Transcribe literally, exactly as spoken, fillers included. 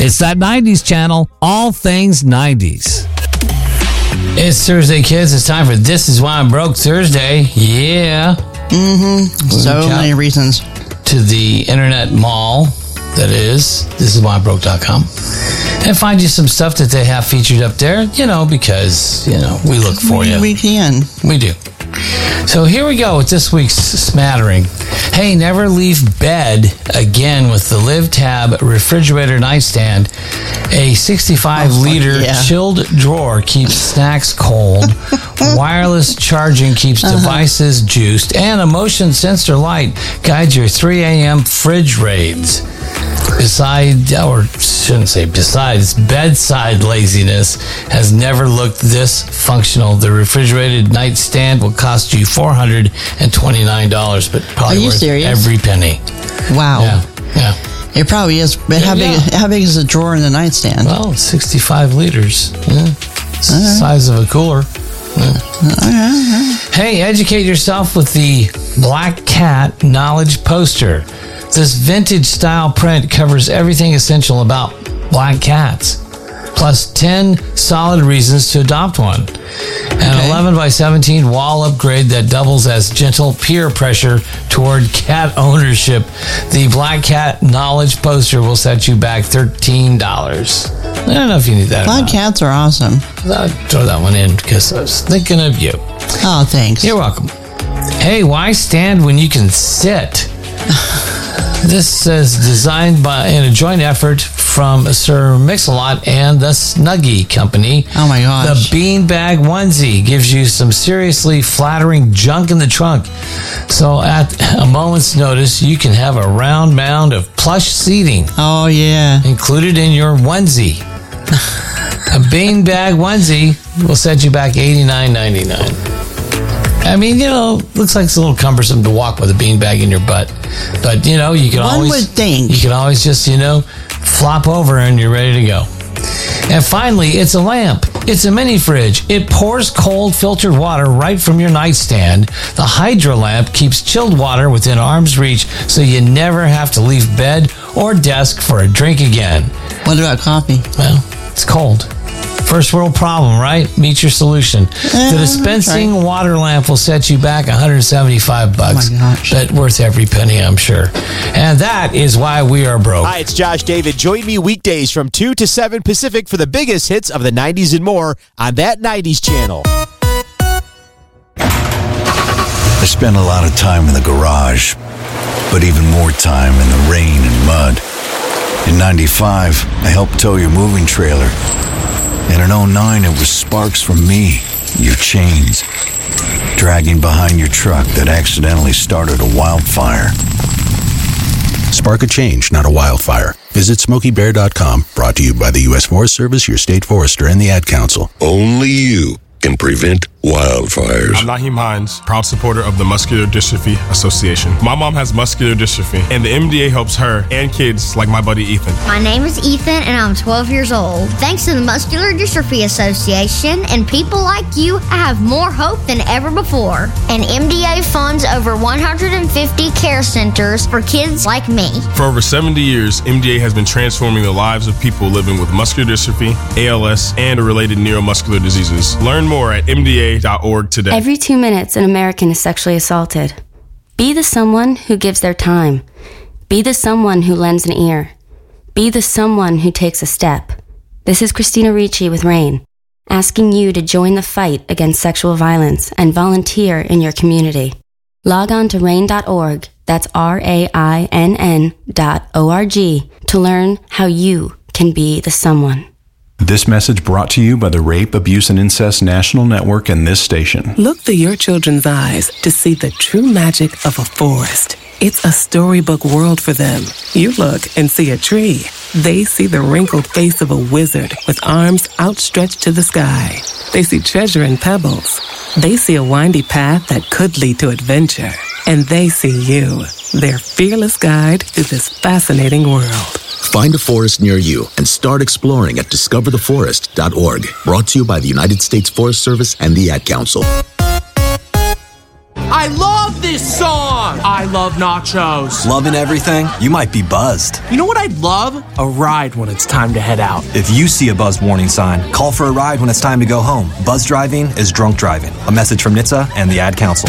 It's that nineties channel, all things nineties. It's Thursday, kids. It's time for This Is Why I'm Broke Thursday. Yeah. Mm-hmm. So many reasons. To the internet mall, that is, this is why I'm broke dot com. And find you some stuff that they have featured up there, you know, because, you know, we look for we, you. We can. We do. So here we go with this week's smattering. Hey, never leave bed again with the Live Tab refrigerator nightstand. A sixty-five liter oh, yeah. chilled drawer keeps snacks cold. Wireless charging keeps uh-huh. devices juiced. And a motion sensor light guides your three a.m. fridge raids. Beside, or shouldn't say besides, bedside laziness has never looked this functional. The refrigerated nightstand will cost you four hundred twenty-nine dollars, but probably Are you worth serious? every penny. Wow. Yeah, yeah. It probably is. But how yeah. big? How big is the drawer in the nightstand? Well, sixty-five liters. Yeah. It's the right. size of a cooler. Yeah. All right, all right. Hey, educate yourself with the Black Cat Knowledge Poster. This vintage style print covers everything essential about black cats, plus ten solid reasons to adopt one. An okay. eleven by seventeen wall upgrade that doubles as gentle peer pressure toward cat ownership. The Black Cat Knowledge Poster will set you back thirteen dollars. I don't know if you need that. Black cats are awesome. I'll throw that one in because I was thinking of you. Oh, thanks. You're welcome. Hey, why stand when you can sit? This says designed by in a joint effort from Sir Mix-a-Lot and the Snuggie Company. Oh my gosh. The beanbag onesie gives you some seriously flattering junk in the trunk. So at a moment's notice, you can have a round mound of plush seating. Oh yeah. Included in your onesie. A beanbag onesie will set you back eighty-nine ninety-nine. I mean, you know, looks like it's a little cumbersome to walk with a beanbag in your butt. But, you know, you can One always... would think. You can always just, you know, flop over and you're ready to go. And finally, it's a lamp. It's a mini fridge. It pours cold filtered water right from your nightstand. The Hydra lamp keeps chilled water within arm's reach so you never have to leave bed or desk for a drink again. What about coffee? Well, it's cold. First world problem, right? Meet your solution. Uh, the dispensing right. water lamp will set you back one hundred seventy-five bucks. Oh my gosh. But worth every penny, I'm sure. And that is why we are broke. Hi, it's Josh David. Join me weekdays from two to seven Pacific for the biggest hits of the nineties and more on that nineties channel. I spent a lot of time in the garage, but even more time in the rain and mud. In ninety-five, I helped tow your moving trailer. And in oh nine, it was sparks from me, your chains, dragging behind your truck that accidentally started a wildfire. Spark a change, not a wildfire. Visit Smokey Bear dot com, brought to you by the U S Forest Service, your state forester, and the Ad Council. Only you can prevent wildfires. I'm Naheem Hines, proud supporter of the Muscular Dystrophy Association. My mom has muscular dystrophy, and the M D A helps her and kids like my buddy Ethan. My name is Ethan, and I'm twelve years old. Thanks to the Muscular Dystrophy Association and people like you, I have more hope than ever before. And M D A funds over one hundred fifty care centers for kids like me. For over seventy years, M D A has been transforming the lives of people living with muscular dystrophy, A L S, and related neuromuscular diseases. Learn more at M D A dot org today. Every two minutes, an American is sexually assaulted. Be the someone who gives their time. Be the someone who lends an ear. Be the someone who takes a step. This is Christina Ricci with RAIN, asking you to join the fight against sexual violence and volunteer in your community. Log on to rain dot org, that's R A I N N dot O R G, to learn how you can be the someone. This message brought to you by the Rape, Abuse, and Incest National Network and this station. Look through your children's eyes to see the true magic of a forest. It's a storybook world for them. You look and see a tree. They see the wrinkled face of a wizard with arms outstretched to the sky. They see treasure in pebbles. They see a windy path that could lead to adventure. And they see you, their fearless guide through this fascinating world. Find a forest near you and start exploring at discover the forest dot org. Brought to you by the United States Forest Service and the Ad Council. I love this song! I love nachos. Loving everything? You might be buzzed. You know what I'd love? A ride when it's time to head out. If you see a buzz warning sign, call for a ride when it's time to go home. Buzz driving is drunk driving. A message from N H T S A and the Ad Council.